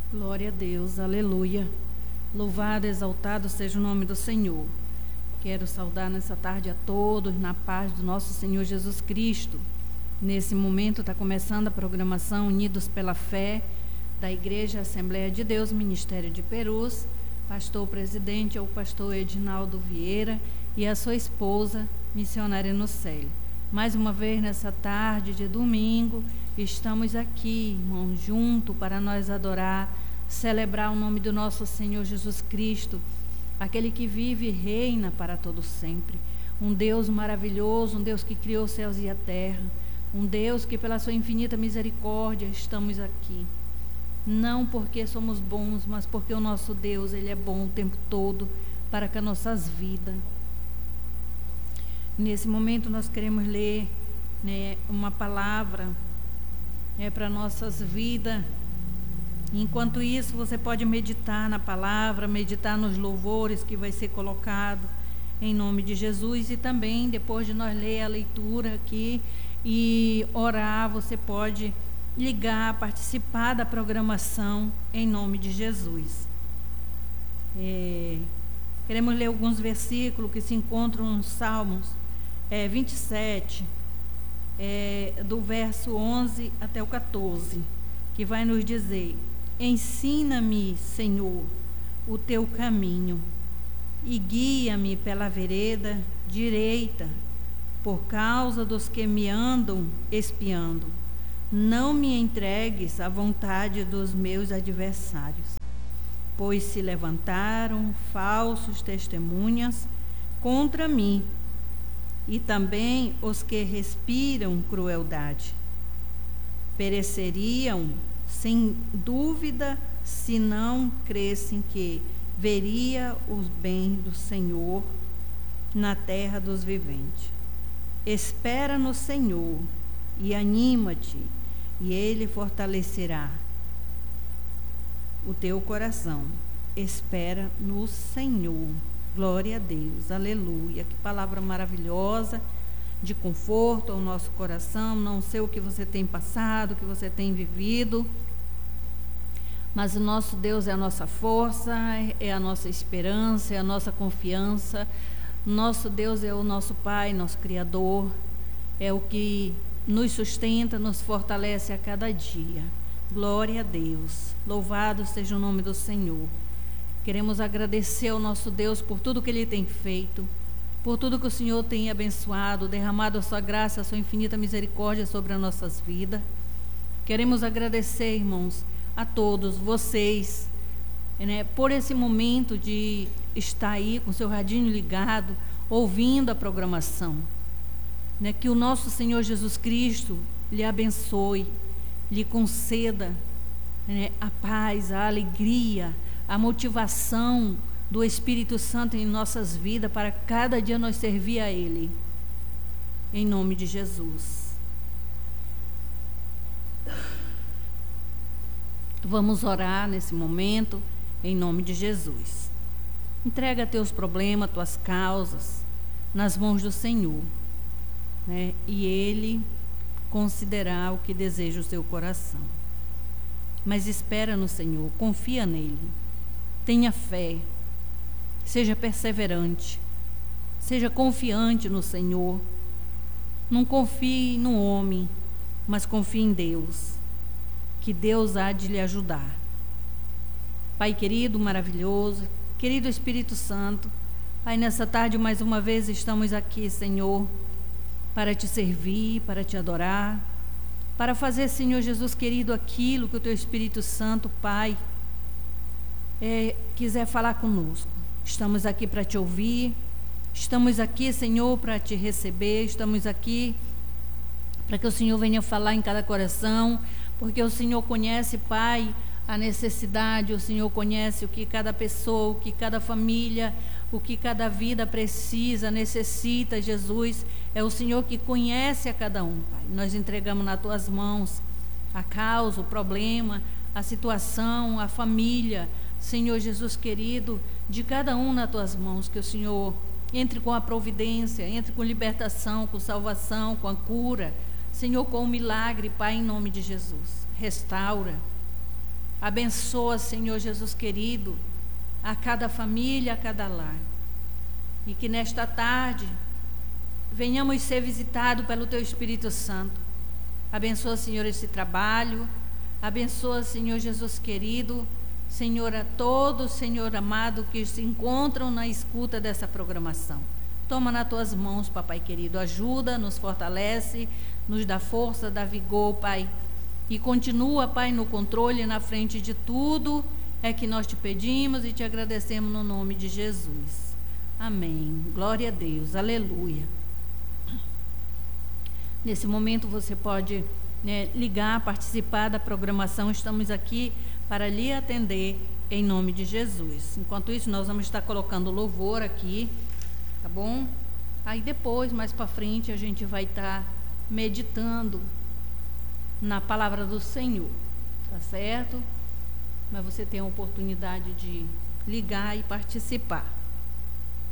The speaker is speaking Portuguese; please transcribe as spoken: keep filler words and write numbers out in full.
Glória a Deus, aleluia. Louvado, exaltado seja o nome do Senhor. Quero saudar nessa tarde a todos na paz do nosso Senhor Jesus Cristo. Nesse momento está começando a programação Unidos pela Fé da Igreja Assembleia de Deus, Ministério de Perus. Pastor presidente é o pastor Edinaldo Vieira e a sua esposa, missionária Nucélio. Mais uma vez nessa tarde de domingo, estamos aqui, irmãos, juntos para nós adorar, celebrar o nome do nosso Senhor Jesus Cristo, aquele que vive e reina para todo sempre. Um Deus maravilhoso, um Deus que criou os céus e a terra, um Deus que pela sua infinita misericórdia estamos aqui. Não porque somos bons, mas porque o nosso Deus, Ele é bom o tempo todo para com as nossas vidas. Nesse momento nós queremos ler, né, uma palavra é, para nossas vidas. Enquanto isso, você pode meditar na palavra, meditar nos louvores que vai ser colocado em nome de Jesus, e também depois de nós ler a leitura aqui e orar, você pode ligar, participar da programação em nome de Jesus. É, queremos ler alguns versículos que se encontram nos Salmos é, vinte e sete, é, do verso onze até o quatorze, que vai nos dizer: ensina-me, Senhor, o teu caminho e guia-me pela vereda direita, por causa dos que me andam espiando. Não me entregues à vontade dos meus adversários, pois se levantaram falsos testemunhas contra mim, e também os que respiram crueldade. Pereceriam, sem dúvida, se não cressem que veria os bens do Senhor na terra dos viventes. Espera no Senhor e anima-te, e Ele fortalecerá o teu coração. Espera no Senhor. Glória a Deus, aleluia. Que palavra maravilhosa, de conforto ao nosso coração. Não sei o que você tem passado, o que você tem vivido, mas o nosso Deus é a nossa força, é a nossa esperança, é a nossa confiança. Nosso Deus é o nosso Pai, nosso Criador, é o que nos sustenta, nos fortalece a cada dia. Glória a Deus, louvado seja o nome do Senhor. Queremos agradecer ao nosso Deus por tudo que Ele tem feito, por tudo que o Senhor tem abençoado, derramado a sua graça, a sua infinita misericórdia sobre as nossas vidas. Queremos agradecer, irmãos, a todos vocês, né, por esse momento de estar aí com o seu radinho ligado, ouvindo a programação. Né, que o nosso Senhor Jesus Cristo lhe abençoe, lhe conceda, né, a paz, a alegria, a motivação do Espírito Santo em nossas vidas, para cada dia nós servir a Ele, em nome de Jesus. Vamos orar nesse momento, em nome de Jesus. Entrega teus problemas, tuas causas, nas mãos do Senhor, né? E Ele considerará o que deseja o seu coração. Mas espera no Senhor, confia nele, tenha fé, seja perseverante, seja confiante no Senhor. Não confie no homem, mas confie em Deus, que Deus há de lhe ajudar. Pai querido, maravilhoso, querido Espírito Santo, Pai, nessa tarde mais uma vez estamos aqui, Senhor, para te servir, para te adorar, para fazer, Senhor Jesus querido, aquilo que o teu Espírito Santo, Pai, é, quiser falar conosco. Estamos aqui para te ouvir, estamos aqui, Senhor, para te receber, estamos aqui para que o Senhor venha falar em cada coração, porque o Senhor conhece, Pai, a necessidade, o Senhor conhece o que cada pessoa, o que cada família, o que cada vida precisa, necessita, Jesus. É o Senhor que conhece a cada um, Pai. Nós entregamos nas tuas mãos a causa, o problema, a situação, a família, Senhor Jesus querido, de cada um nas tuas mãos. Que o Senhor entre com a providência, entre com libertação, com salvação, com a cura, Senhor, com o milagre, Pai, em nome de Jesus. Restaura, Abençoa, Senhor Jesus querido, a cada família, a cada lar. E que nesta tarde venhamos ser visitados pelo Teu Espírito Santo. Abençoa, Senhor, esse trabalho. Abençoa, Senhor Jesus querido, Senhor, a todos, Senhor amado, que se encontram na escuta dessa programação. Toma nas Tuas mãos, Papai querido. Ajuda, nos fortalece, nos dá força, dá vigor, Pai. E continua, Pai, no controle, na frente de tudo, é que nós Te pedimos e Te agradecemos no nome de Jesus. Amém. Glória a Deus. Aleluia. Nesse momento você pode, né, ligar, participar da programação. Estamos aqui para lhe atender em nome de Jesus. Enquanto isso, nós vamos estar colocando louvor aqui, tá bom? Aí depois, mais para frente, a gente vai estar meditando na palavra do Senhor, tá certo? Mas você tem a oportunidade de ligar e participar.